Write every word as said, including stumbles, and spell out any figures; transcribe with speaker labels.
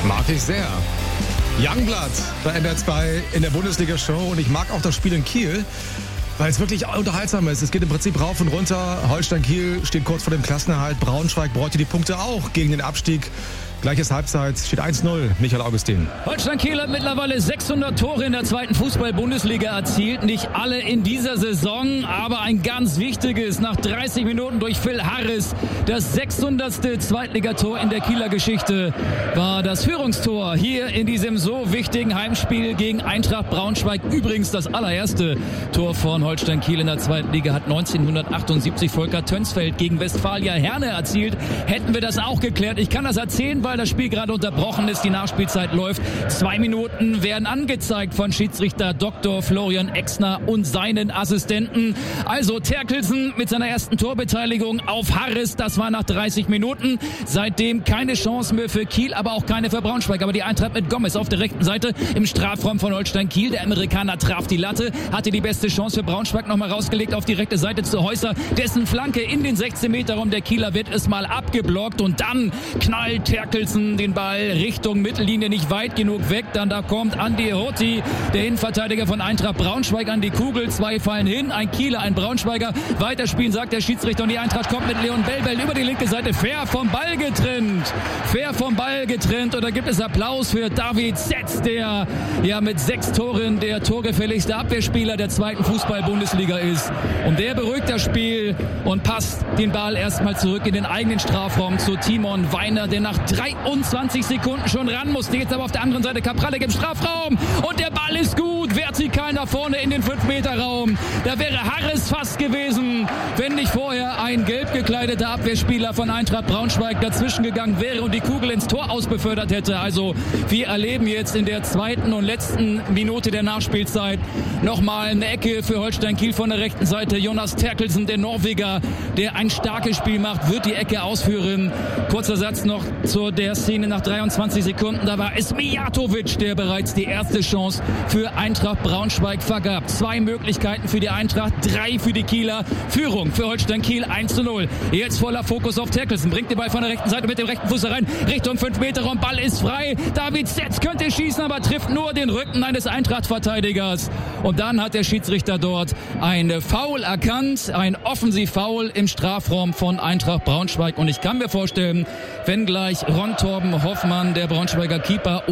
Speaker 1: Mag ich sehr. Youngblood bei N D R zwei in der Bundesliga-Show. Und ich mag auch das Spiel in Kiel, weil es wirklich unterhaltsam ist. Es geht im Prinzip rauf und runter. Holstein Kiel steht kurz vor dem Klassenerhalt. Braunschweig bräuchte die Punkte auch gegen den Abstieg. Gleiches Halbzeit, steht eins null. Michael Augustin.
Speaker 2: Holstein Kiel hat mittlerweile sechshundert Tore in der zweiten Fußball-Bundesliga erzielt. Nicht alle in dieser Saison, aber ein ganz wichtiges. Nach dreißig Minuten durch Phil Harris. Das sechshundertste Zweitligator in der Kieler Geschichte war das Führungstor hier in diesem so wichtigen Heimspiel gegen Eintracht Braunschweig. Übrigens das allererste Tor von Holstein Kiel in der zweiten Liga hat neunzehnhundertachtundsiebzig Volker Tönsfeld gegen Westfalia Herne erzielt. Hätten wir das auch geklärt. Ich kann das erzählen, weil das Spiel gerade unterbrochen ist, die Nachspielzeit läuft. Zwei Minuten werden angezeigt von Schiedsrichter Doktor Florian Exner und seinen Assistenten. Also Terkelsen mit seiner ersten Torbeteiligung auf Harris, das war nach dreißig Minuten. Seitdem keine Chance mehr für Kiel, aber auch keine für Braunschweig. Aber die Eintracht mit Gomez auf der rechten Seite im Strafraum von Holstein Kiel. Der Amerikaner traf die Latte, hatte die beste Chance für Braunschweig nochmal rausgelegt auf die rechte Seite zu Häuser. Dessen Flanke in den sechzehn Meter Raum der Kieler wird es mal abgeblockt und dann knallt Terkelsen den Ball Richtung Mittellinie nicht weit genug weg. Dann da kommt Andi Hoti, der Innenverteidiger von Eintracht Braunschweig, an die Kugel. Zwei fallen hin, ein Kieler, ein Braunschweiger. Weiterspielen, sagt der Schiedsrichter, und die Eintracht kommt mit Leon Bellbell über die linke Seite. Fair vom Ball getrennt. Fair vom Ball getrennt. Und da gibt es Applaus für David Setz, der ja mit sechs Toren der torgefälligste Abwehrspieler der zweiten Fußball-Bundesliga ist. Und der beruhigt das Spiel und passt den Ball erstmal zurück in den eigenen Strafraum zu Timon Weiner, der nach dreiundzwanzig Sekunden schon ran musste. Jetzt aber auf der anderen Seite Kapralek im Strafraum. Und der Ball ist gut. Vertikal nach vorne in den fünf Meter Raum. Da wäre Harris fast gewesen, wenn nicht vorher ein gelb gekleideter Abwehrspieler von Eintracht Braunschweig dazwischen gegangen wäre und die Kugel ins Tor ausbefördert hätte. Also wir erleben jetzt in der zweiten und letzten Minute der Nachspielzeit nochmal eine Ecke für Holstein Kiel von der rechten Seite. Jonas Terkelsen, der Norweger, der ein starkes Spiel macht, wird die Ecke ausführen. Kurzer Satz noch zu der Szene nach dreiundzwanzig Sekunden. Da war es Mijatovic, der bereits die erste Chance für Eintracht Braunschweig vergab. Zwei Möglichkeiten für die Eintracht, drei für die Kieler. Führung für Holstein Kiel eins zu null. Jetzt voller Fokus auf Terkelsen. Bringt den Ball von der rechten Seite mit dem rechten Fuß rein. Richtung fünf Meter Raum. Ball ist frei. David Setz könnte schießen, aber trifft nur den Rücken eines Eintracht-Verteidigers. Und dann hat der Schiedsrichter dort ein Foul erkannt. Ein Offensiv-Foul im Strafraum von Eintracht Braunschweig. Und ich kann mir vorstellen, wenn gleich Ron Torben Hoffmann, der Braunschweiger Keeper,